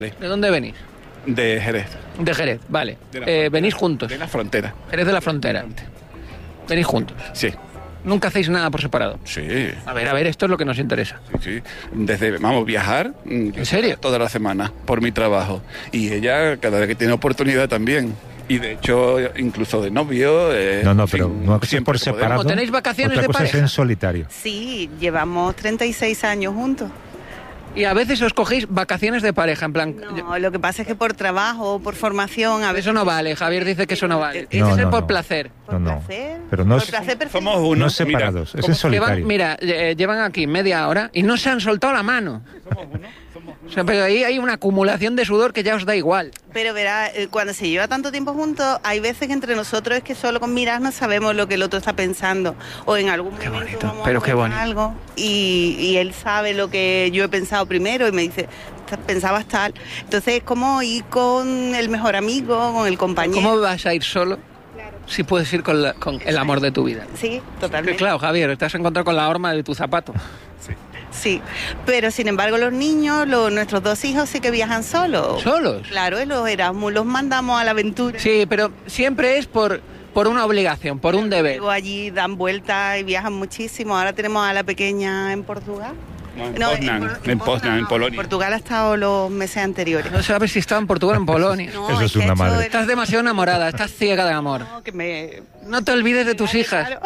¿De dónde venís? De Jerez. De Jerez, vale. De venís juntos. De la frontera. Jerez de la frontera. Venís juntos. Sí. ¿Nunca hacéis nada por separado? Sí. A ver, esto es lo que nos interesa. Sí. Vamos, viajar. ¿En serio? Toda la semana, por mi trabajo. Y ella, cada vez que tiene oportunidad también. Y de hecho, incluso de novio. Pero no es por separado. ¿Cómo tenéis vacaciones otra de cosa pareja? es en solitario. Sí, llevamos 36 años juntos. Y a veces os cogéis vacaciones de pareja, en plan... No, lo que pasa es que por trabajo, por formación... a veces Eso no vale, Javier dice que eso no vale. No, Eso es por placer. ¿Por placer? Pero no por es, placer perfecto. Somos uno. no es separados, es en solitario. Llevan aquí media hora y no se han soltado la mano. Somos uno. O sea, pero ahí hay una acumulación de sudor que ya os da igual. Pero verá, cuando se lleva tanto tiempo juntos, hay veces que entre nosotros es que solo con mirarnos sabemos lo que el otro está pensando. O en algún momento bonito, vamos pero a qué bonito. algo y él sabe lo que yo he pensado primero y me dice, pensabas tal. Entonces es como ir con el mejor amigo, con el compañero. ¿Cómo vas a ir solo si puedes ir con el amor de tu vida? Sí, totalmente. Que claro, Javier, te has encontrado con la horma de tu zapato. Sí, pero sin embargo los niños, nuestros dos hijos sí que viajan solos. ¿Solos? Claro, en los Erasmus los mandamos a la aventura. Sí, pero siempre es por una obligación, por un deber. Luego allí dan vueltas y viajan muchísimo. Ahora tenemos a la pequeña en Portugal. En Poznan, en Polonia. En Portugal ha estado los meses anteriores. No sabes si estaba en Portugal o en Polonia. No, Eso es que una ha hecho madre. Estás demasiado enamorada, estás ciega de amor. No, que me... No te olvides de tus hijas. Claro.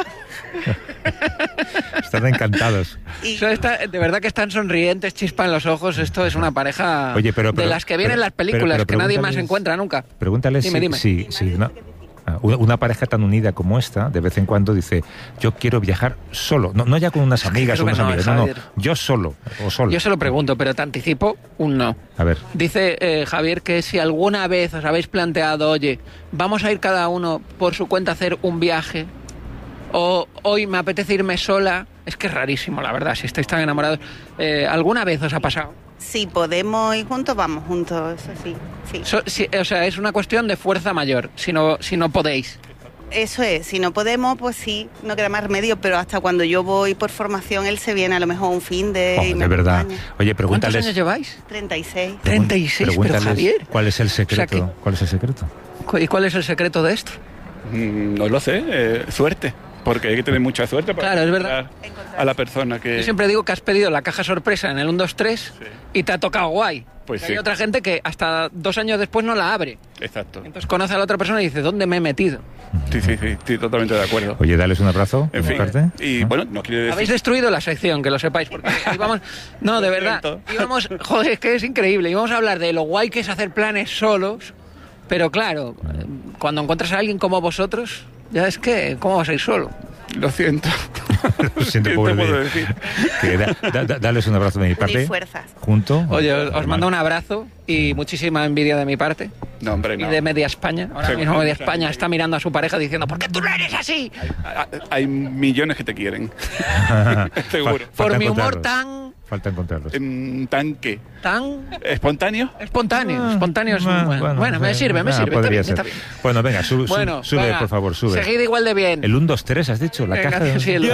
Están encantados. Y- De verdad que están sonrientes, chispan los ojos. Esto es una pareja Oye, pero- de las que vienen pero- las películas, pero que nadie más pregúntales- encuentra nunca. Pregúntale Dime. si una pareja tan unida como esta, de vez en cuando dice, yo quiero viajar solo. No ya con unas amigas o creo que unas no, amigas, Javier. yo solo o solo. Yo se lo pregunto, pero te anticipo un no. A ver, Dice Javier que si alguna vez os habéis planteado, oye, vamos a ir cada uno por su cuenta a hacer un viaje, o hoy me apetece irme sola, es que es rarísimo, la verdad, si estáis tan enamorados. ¿Alguna vez os ha pasado? Si podemos ir juntos, vamos juntos, eso sí. O sea, es una cuestión de fuerza mayor, si no podéis. Eso es, si no podemos, pues sí, no queda más remedio, pero hasta cuando yo voy por formación, él se viene a lo mejor un fin de... y me de verdad. acompaña. Oye, ¿Cuántos pregúntales. años lleváis? 36. 36, pero pregúntales Javier. ¿Cuál es el secreto? O sea ¿Cuál es el secreto? ¿Y cuál es el secreto de esto? No lo sé, suerte. Porque hay que tener mucha suerte para Claro, es verdad. encontrar a la persona que... Yo siempre digo que has pedido la caja sorpresa en el 1, 2, 3 y te ha tocado guay. Pues Y sí. hay otra gente que hasta 2 años después no la abre. Exacto. Entonces conoce a la otra persona y dice, ¿dónde me he metido? Sí, estoy totalmente de acuerdo. Oye, dales un abrazo. En de mi fin, parte. y bueno, no quiere decir... Habéis destruido la sección, que lo sepáis, porque íbamos... No, de verdad. Íbamos... Joder, es que es increíble. Íbamos a hablar de lo guay que es hacer planes solos, pero claro, cuando encuentras a alguien como vosotros, ya es que, ¿cómo vas a ir solo? Lo siento. Lo siento, ¿Qué pobre te puedo de- decir? que dales un abrazo de mi parte. Ni fuerzas. Junto. Oye, os mando un abrazo y muchísima envidia de mi parte. No, hombre, Y no. de Media España. Ahora Sí. mismo Media España está mirando a su pareja diciendo, ¿por qué tú no eres así? Hay millones que te quieren. Seguro. Por Falta mi humor encontrarlos. Falta encontrarlos. ¿Tanque? tan ¿Espontáneo? espontáneo. Espontáneo es bueno, me sirve, podría está ser. bien. Bueno, venga, sube, Bueno, sube venga, por favor, sube. Seguid igual de bien. El 1, 2, 3, has dicho, la Venga, caja de... sí, el